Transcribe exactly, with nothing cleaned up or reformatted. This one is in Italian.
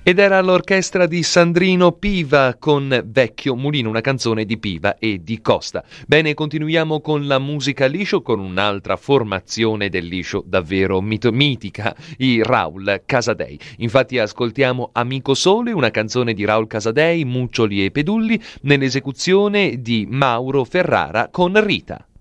Ed era l'orchestra di Sandrino Piva con Vecchio Mulino, una canzone di Piva e di Costa. Bene, continuiamo con la musica liscio, con un'altra formazione del liscio davvero mito- mitica, i Raul Casadei. Infatti ascoltiamo Amico Sole, una canzone di Raul Casadei, Muccioli e Pedulli, nell'esecuzione di Mauro Ferrara con Rita.